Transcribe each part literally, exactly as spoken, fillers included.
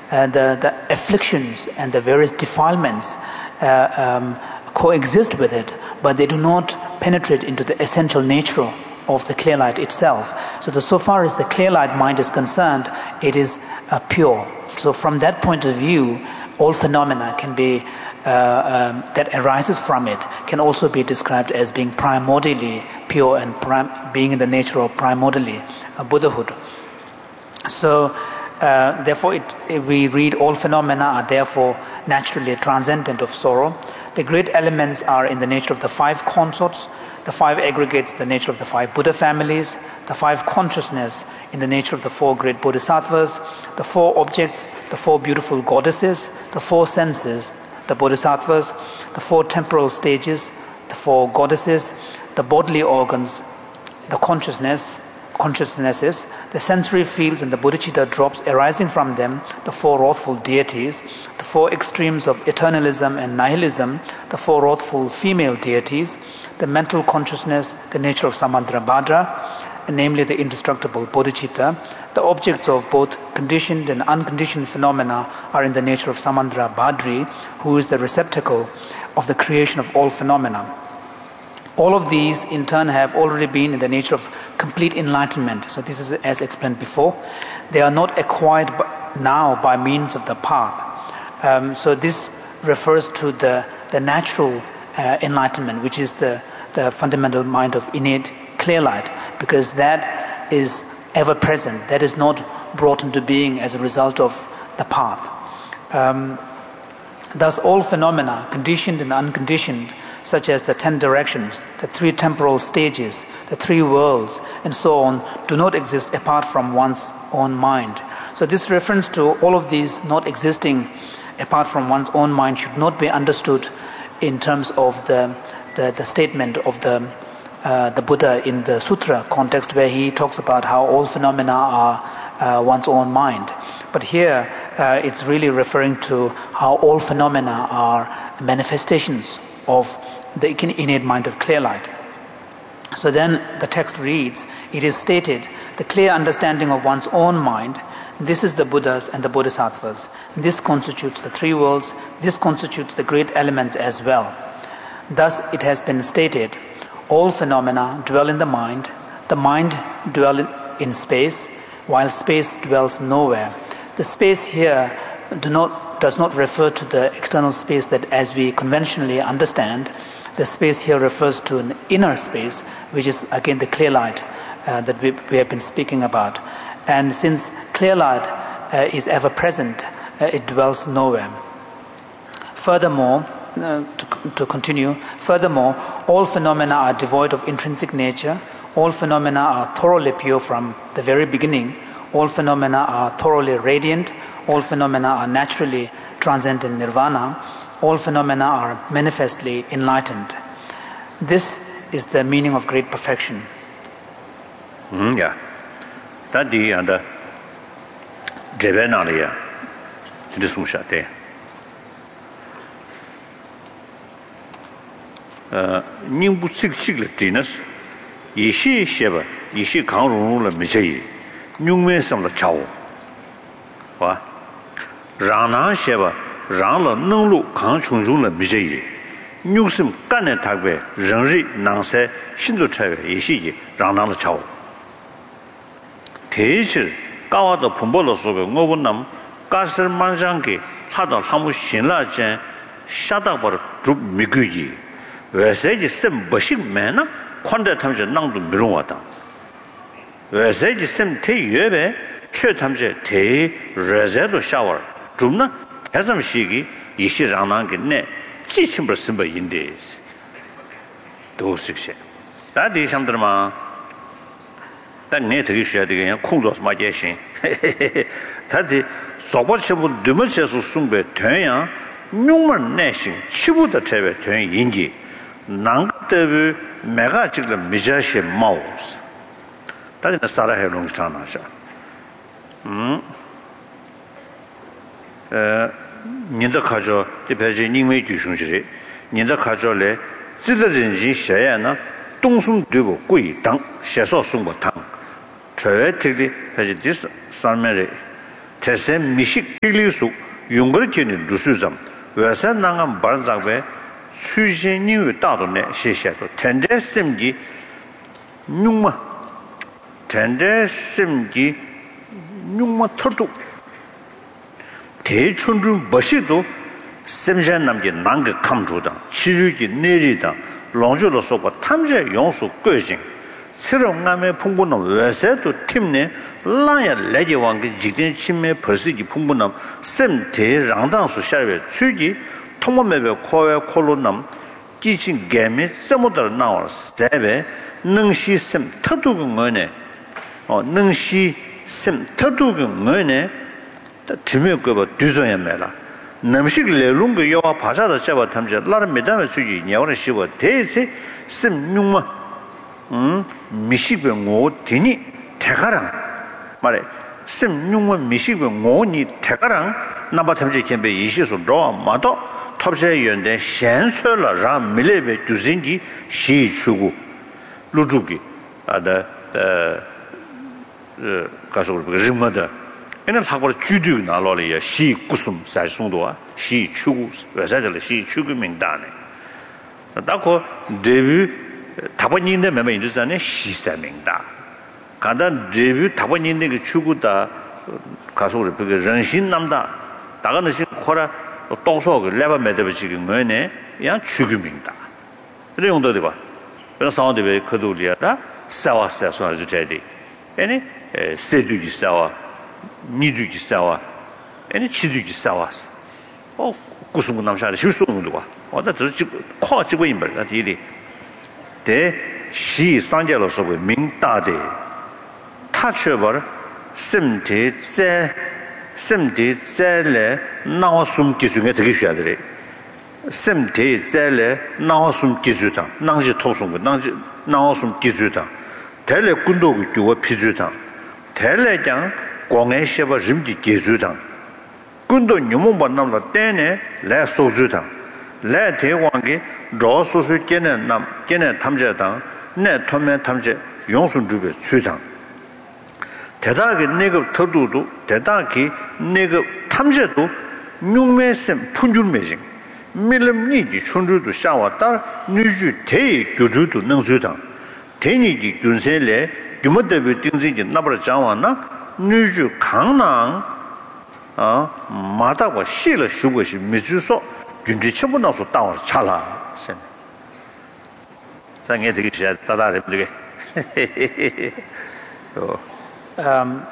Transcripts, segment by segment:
uh, the, the afflictions and the various defilements uh, um, coexist with it, but they do not penetrate into the essential nature of the clear light itself. So that so far as the clear light mind is concerned, it is uh, pure. So from that point of view, all phenomena can be uh, um, that arises from it can also be described as being primordially pure and prim- being in the nature of primordially uh, Buddhahood. So uh, therefore, it, it, we read all phenomena are therefore naturally transcendent of sorrow. The great elements are in the nature of the five consorts, the five aggregates, the nature of the five Buddha families, the five consciousness in the nature of the four great bodhisattvas, the four objects, the four beautiful goddesses, the four senses, the bodhisattvas, the four temporal stages, the four goddesses, the bodily organs, the consciousness, consciousnesses, the sensory fields and the bodhicitta drops arising from them, the four wrathful deities, the four extremes of eternalism and nihilism, the four wrathful female deities, the mental consciousness, the nature of Samantrabhadra, namely the indestructible bodhicitta. The objects of both conditioned and unconditioned phenomena are in the nature of Samantrabhadri, who is the receptacle of the creation of all phenomena. All of these, in turn, have already been in the nature of complete enlightenment. So this is as explained before. They are not acquired now by means of the path. Um, so this refers to the, the natural uh, enlightenment, which is the, the fundamental mind of innate clear light, because that is ever present. That is not brought into being as a result of the path. Um, thus, all phenomena, conditioned and unconditioned, such as the ten directions, the three temporal stages, the three worlds, and so on, do not exist apart from one's own mind. So this reference to all of these not existing apart from one's own mind should not be understood in terms of the the, the statement of the uh, the Buddha in the sutra context, where he talks about how all phenomena are uh, one's own mind. But here uh, it's really referring to how all phenomena are manifestations of the innate mind of clear light. So then the text reads, it is stated, the clear understanding of one's own mind, this is the Buddhas and the Bodhisattvas. This constitutes the three worlds, this constitutes the great elements as well. Thus it has been stated, all phenomena dwell in the mind, the mind dwells in space, while space dwells nowhere. The space here do not, does not refer to the external space that as we conventionally understand. The space here refers to an inner space, which is again the clear light uh, that we, we have been speaking about. And since clear light uh, is ever present, uh, it dwells nowhere. Furthermore, uh, to, to continue, furthermore, all phenomena are devoid of intrinsic nature. All phenomena are thoroughly pure from the very beginning. All phenomena are thoroughly radiant. All phenomena are naturally transcendent nirvana. All phenomena are manifestly enlightened. This is the meaning of great perfection. Mm, yeah. That the and the Jebenalia to the Sushate. Uh, Nimbu six chickletinas, Yishi Sheva, Yishi Kangrula Michei, Nungme some the Chow. What? Rana Sheva. Rang la nung lu kang chung chung la mi zhe yi. Nyung sim gan ne tak be, reng ri nang sai, xin zu chai be, ye xi yi, rang nang la chao. Te yi shir, ga wa da pung bo la su ge, ngo bu nam, ga shir man zhang ge, ha da ha mu xin la jen, sha da ba ra zhub mi gu yi. We sai ji sim ba xing me na, kwan da tam zhe nang du mi rung wa dang. We sai ji sim te yue be, che tam zhe te re zai du sha war, zhub na, 해삼 시기 이시랑난게 네 지침을 쓴바 인데스 도식세 다디 상들마 딱네 되게 쉬어야 되게 콩도스 마제신 다디 소버셔부 드머셔서 숨베 되야 뇽만 내신 치부다 제베 된 인지 낭때베 메가 지금 미자시 마우스 다디나 사라해 롱스타나샤 음呃，您的卡着这边是因为举雄是，您的卡着嘞，这个人人学呀呢，东松对不贵当，写少送不汤，这外头的还是这是上面的， Tesem Mishik Pilisu, Yungurkin, Dusuzam, Versa Nangam Barzave, Sujin New Dadone, Shishato, Tende Simgi, Numa, Tende Simgi, Numa Turtu, Te Chundru Bashido, Semjanamgi Nanga Kamjuda, Chirugi Nerida, Lonjulo Sopa, Tamja Yonsu Gojing, Sirongame Pungunam, Veseto Timne, Laya Legiwang, Jigin Chime, Persigi Pungunam, Sem Te Rangdan Sushave, Tsugi, Tomamebe Koya Kolonam, Gichin Game, Samudar Now, Save, Nungshi Sem Tatugun Mone, or Nungshi Sem Tatugun Mone, the Timiko Duzayamela. Namshik Lelunga Yawa Pasha Shava Tamja, Lara Medama Sugi, Yawana Shiva, Tese, Sim Numa, Mishibe Mo Tini, Tegarang, Mare, Sim Numa Mishibe Mo Ni Tegarang, Nabatamji can be issues of draw, Mato, Topsha Yonde, Shansula, Ram Milebe, Duzingi, Shi Chugu, Luduki, the Kasur Rimada. And Hakor Judu Nalolia, she Kusum, Sai Sundua, she Chugus, Vesajal, she Chuguming Dane. Dako, debut Tabanin the Member Indusane, she sending da. Kanda debut Tabanin the Chuguda, Kasur, Ranshin Namda, Taganashi Kora, Toso, Leva Medavachik Mene, Yan Chuguming da. Leon Dodiva, when sound of a Kadulia, Sawa Sasson as a teddy. Any Sedu Sawa. Niduki Sawa, any Chiduki Sawas. Oh, Kusum Namshad, Shusundua, or that is caught Wimber at Ili. There she Sanjalos of Ming Dade. Touch over Semte, Semte, Zelle, Nawasum Kisumetri. Semte, Zelle, Nawasum Kisuta, Nanji Tosum, Nanji Nawasum Kisuta. Tele Kundo to a Pizuta. Tele Jang. Gongay Sheba Rimji Gezudang. Gundo Numumba Namla Dene, La Sozudang. La Te Wangi, Draw Sosu Genen Nam, Genen Tamjadang, Ne Tome Tamje, Yonsun Jube, Sudang. Tedaki Negab Tadudu, Tedaki Negab Tamjadu, Nume Sem Punjul Mejing. Milam Niji Chundudu Shawatar, Nuju Te Gududu Nangzudang. Tenigi Gunsele, Gumadabi Dinzi Nabra Jawana. Nuju Kangnang, Mata was Sheila Shugashi, Mizuso, Jundichabunaso Tower Chala. um,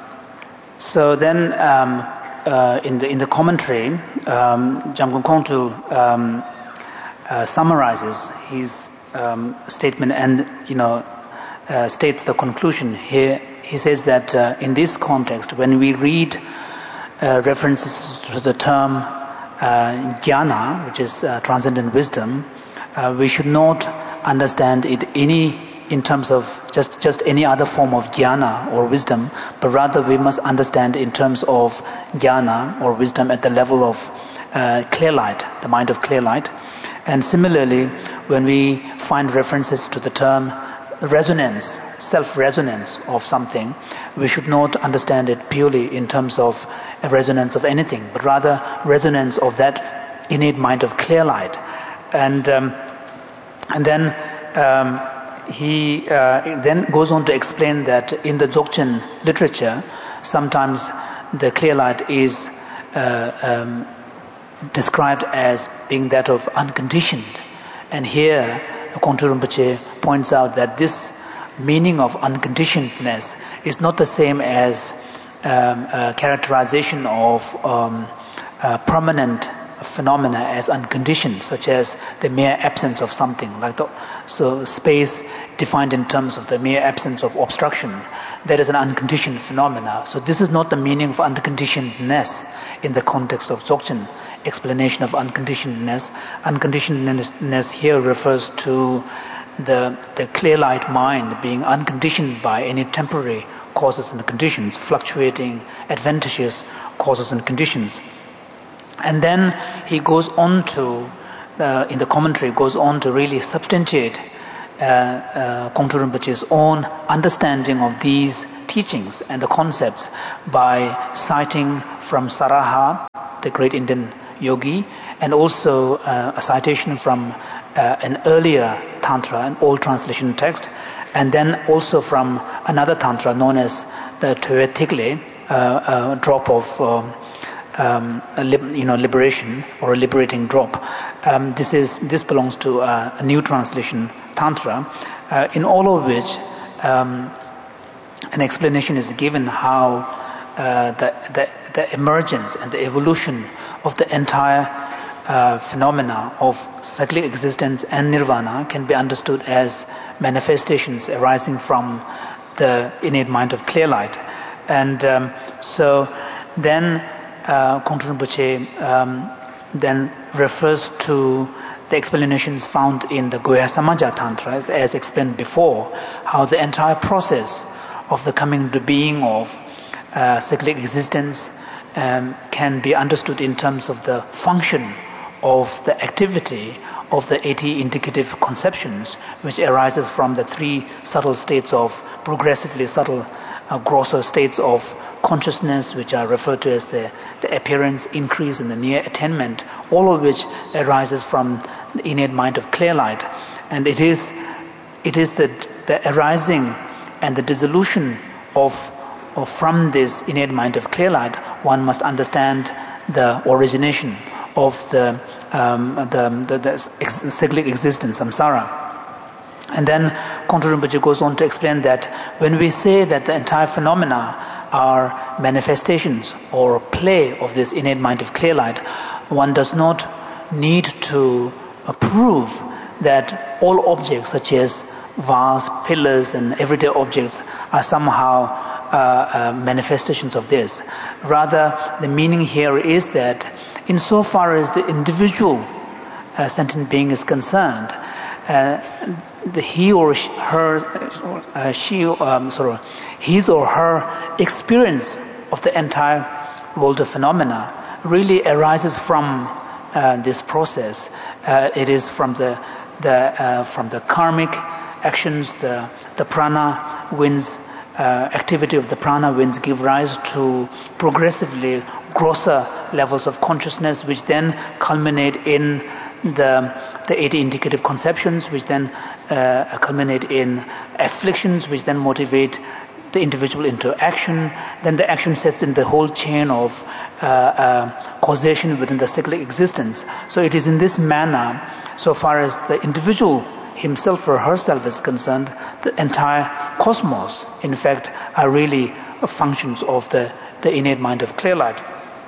so then, um, uh, in the in the commentary, um, Jamgon Kongtu um, uh, summarizes his um, statement and you know uh, states the conclusion here. He says that uh, in this context, when we read uh, references to the term uh, jnana, which is uh, transcendent wisdom, uh, we should not understand it any in terms of just, just any other form of jnana or wisdom, but rather we must understand in terms of jnana or wisdom at the level of uh, clear light, the mind of clear light. And similarly, when we find references to the term resonance, self-resonance of something, we should not understand it purely in terms of a resonance of anything, but rather resonance of that innate mind of clear light. And um, and then um, he uh, then goes on to explain that in the Dzogchen literature, sometimes the clear light is uh, um, described as being that of unconditioned. And here, Kongtrul Rinpoche points out that this meaning of unconditionedness is not the same as um, a characterization of um, uh, permanent phenomena as unconditioned, such as the mere absence of something. Like the, so space defined in terms of the mere absence of obstruction, that is an unconditioned phenomena. So this is not the meaning of unconditionedness in the context of Dzogchen explanation of unconditionedness. Unconditionedness here refers to the, the clear light mind being unconditioned by any temporary causes and conditions, fluctuating, adventitious causes and conditions. And then he goes on to, uh, in the commentary, goes on to really substantiate uh, uh, Kongtrul Rinpoche's own understanding of these teachings and the concepts by citing from Saraha, the great Indian yogi, and also uh, a citation from uh, an earlier Tantra, an old translation text, and then also from another Tantra known as the Toya Tigle, uh, a drop of um, um, a li- you know, liberation or a liberating drop. Um, this is this belongs to uh, a new translation Tantra, uh, in all of which um, an explanation is given how uh, the, the the emergence and the evolution of the entire uh, phenomena of cyclic existence and nirvana can be understood as manifestations arising from the innate mind of clear light. And um, so then uh, Kongtrul Rinpoche um, then refers to the explanations found in the Goya Samaja Tantra, as, as explained before, how the entire process of the coming into being of uh, cyclic existence um, can be understood in terms of the function of the activity of the eighty indicative conceptions, which arises from the three subtle states of progressively subtle, uh, grosser states of consciousness, which are referred to as the, the appearance, increase, and the near attainment, all of which arises from the innate mind of clear light. And it is it is the, the arising and the dissolution of, of from this innate mind of clear light, one must understand the origination of the um, the, the, the cyclic existence, samsara. And then Kongtrul Rinpoche goes on to explain that when we say that the entire phenomena are manifestations or play of this innate mind of clear light, one does not need to prove that all objects such as vase, pillars, and everyday objects are somehow uh, uh, manifestations of this. Rather, the meaning here is that insofar as the individual uh, sentient being is concerned, uh, the he or she, her, uh, she, um, sorry, his or her experience of the entire world of phenomena really arises from uh, this process. Uh, it is from the the uh, from the karmic actions, the the prana winds, uh, activity of the prana winds give rise to progressively grosser levels of consciousness, which then culminate in the the eighty indicative conceptions, which then uh, culminate in afflictions, which then motivate the individual into action. Then the action sets in the whole chain of uh, uh, causation within the cyclic existence. So it is in this manner, so far as the individual himself or herself is concerned, the entire cosmos, in fact, are really functions of the, the innate mind of clear light.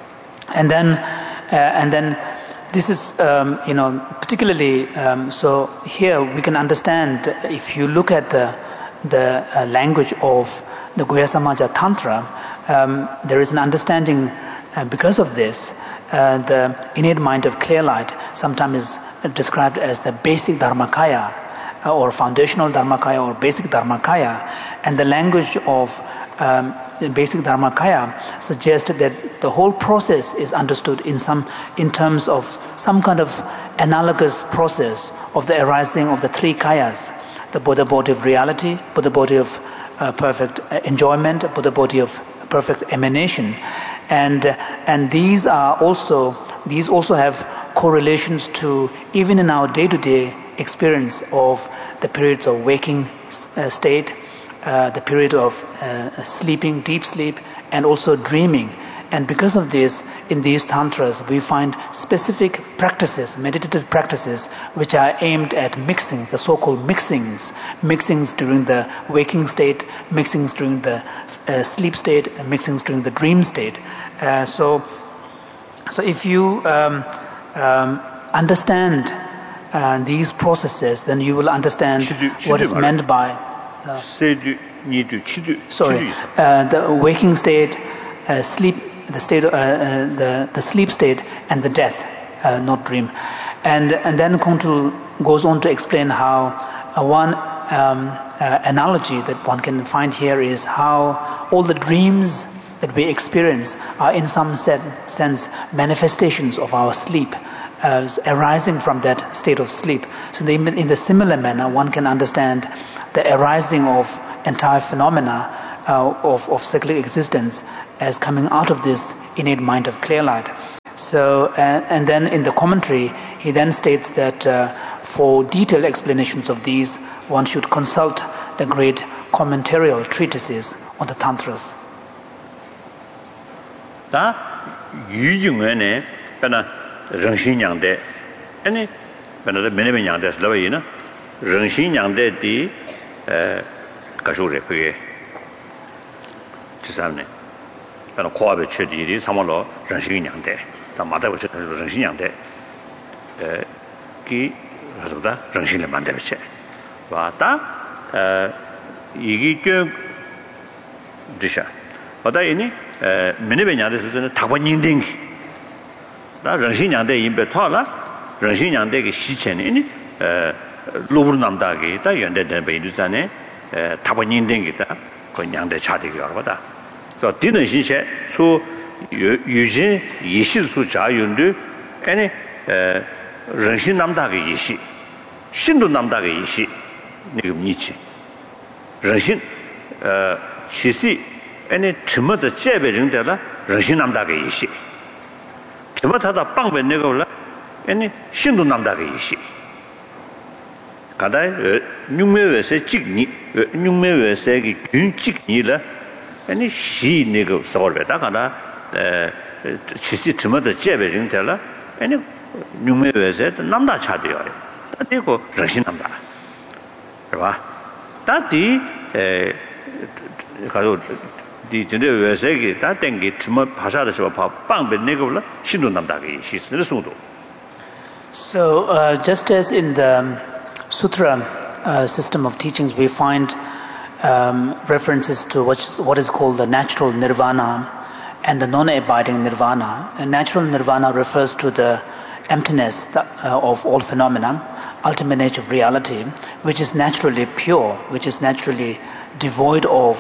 And then, uh, and then, this is, um, you know, particularly. Um, so here we can understand, if you look at the the uh, language of the Goya Samaja Tantra, um, there is an understanding uh, because of this. Uh, the innate mind of clear light sometimes is described as the basic Dharmakaya, uh, or foundational Dharmakaya, or basic Dharmakaya, and the language of um, the basic Dharmakaya suggests that the whole process is understood in some in terms of some kind of analogous process of the arising of the three kayas: the Buddha body of reality, Buddha body of uh, perfect enjoyment, Buddha body of perfect emanation, and uh, and these are also these also have correlations to even in our day-to-day experience of the periods of waking uh, state, uh, the period of uh, sleeping, deep sleep, and also dreaming. And because of this, in these tantras, we find specific practices, meditative practices, which are aimed at mixing, the so-called mixings, mixings during the waking state, mixings during the uh, sleep state, and mixings during the dream state. Uh, so, so if you um, um, understand uh, these processes, then you will understand what is meant by. Uh, sorry, uh, the waking state, uh, sleep. The state, uh, uh, the the sleep state, and the death, uh, not dream, and and then Kongtrul goes on to explain how uh, one um, uh, analogy that one can find here is how all the dreams that we experience are in some set, sense manifestations of our sleep, uh, arising from that state of sleep. So in the similar manner, one can understand the arising of entire phenomena uh, of, of cyclic existence as coming out of this innate mind of clear light. So, uh, and then in the commentary, he then states that uh, for detailed explanations of these, one should consult the great commentarial treatises on the Tantras. 다 유중원에 배나 정신양대 아니 배나 메네메양대 슬라이나 정신양대디 에 가쇼레 그게 지사네 배나 코아베 최디리 삼월로 정신양대 다 마다고 정신양대 에기 그래서다 정신을 만들었지 와다 에 이게 그 디샤 와다 이니 에 메네베냐데서는 타번닝딩 다 정신양대 임베 타라 정신양대의 시체니 에 로브르남다게 다 연대된 베이두산에 에 타번닝딩이다 그 양대 차대기 알아보다 그래서 뒤는 신체 수 유진 이실수 자윤도 아니 에 정신남다게 이시 신도 남다게 이시 이거 니치 정신 어 시시 아니 첨어서 제배정되라 정신남다게 이시 첨어타다 빵배 내가올라 아니 신도 남다게 이시 가다 육매외세 직니 육매외세기 균직니라 아니 시 내가 서버다 가다 에 시시 첨어서 제배정되라 아니 육매외세 남다 차대요 그리고 정신남다 봐 다디 에 가도 디 진짜 외세기 다 땡기 좀 파샤다 저 빵배 내가올라 신도 남다게 시스는 소도. So uh, just as in the sutra uh, system of teachings we find um, references to what is, what is called the natural nirvana and the non-abiding nirvana. And natural nirvana refers to the emptiness that, uh, of all phenomena, ultimate nature of reality, which is naturally pure, which is naturally devoid of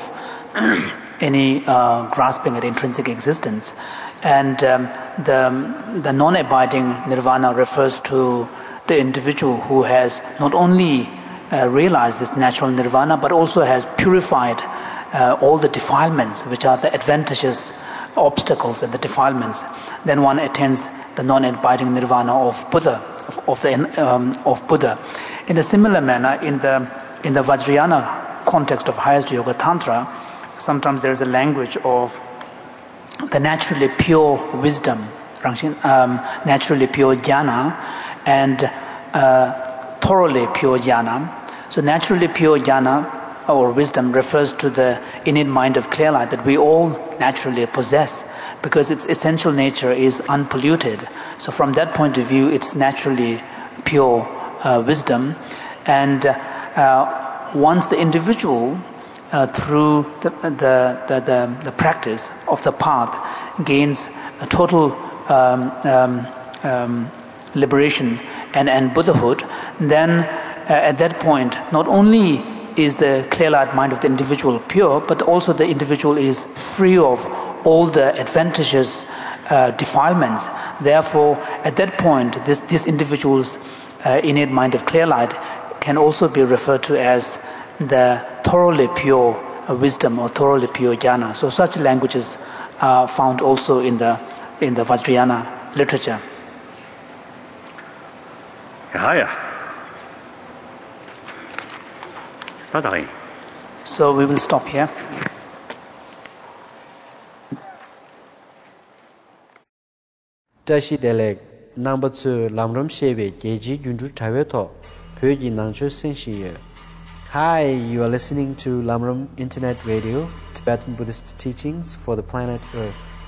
any uh, grasping at intrinsic existence. And um, the, the non-abiding nirvana refers to the individual who has not only uh, realized this natural nirvana, but also has purified uh, all the defilements, which are the adventitious obstacles and the defilements. Then one attains the non-abiding nirvana of Buddha, of, of the um, of Buddha. In a similar manner, in the in the Vajrayana context of highest yoga tantra, sometimes there is a language of the naturally pure wisdom, um, naturally pure jnana, and uh, thoroughly pure jnana. So naturally pure jnana or wisdom refers to the innate mind of clear light that we all naturally possess, because its essential nature is unpolluted. So from that point of view, it's naturally pure uh, wisdom. And uh, once the individual Uh, through the, the, the, the, the practice of the path gains a total um, um, um, liberation and, and Buddhahood, then uh, at that point not only is the clear light mind of the individual pure, but also the individual is free of all the adventitious uh, defilements. Therefore, at that point, this, this individual's uh, innate mind of clear light can also be referred to as the thoroughly pure uh, wisdom or thoroughly pure jnana. So such languages are found also in the in the Vajrayana literature. Yeah, yeah. So we will stop here. Tashi Delek number two Lamram Shebe Jeji Jundu Taweto Pyoji Nangcho Senshiye. Hi, you are listening to Lamram Internet Radio, Tibetan Buddhist teachings for the planet Earth.